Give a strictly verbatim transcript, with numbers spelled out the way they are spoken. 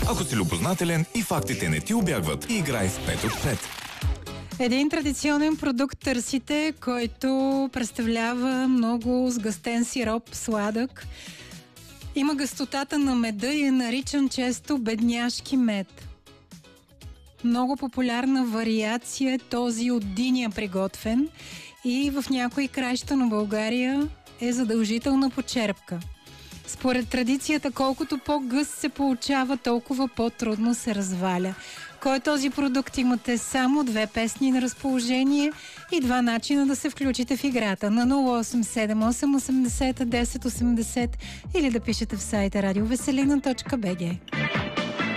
Ако си любознателен и фактите не ти убягват, играй с пет от пет. Един традиционен продукт търсите, който представлява много сгъстен сироп, сладък. Има гъстотата на меда и е наричан често бедняшки мед. Много популярна вариация е този от диня приготвен и в някои краища на България е задължителна почерпка. Според традицията, колкото по-гъст се получава, толкова по-трудно се разваля. Кой е този продукт? Имате само две песни на разположение и два начина да се включите в играта. На нула осем седем осем осемдесет десет осемдесет или да пишете в сайта радиовеселина точка би джи.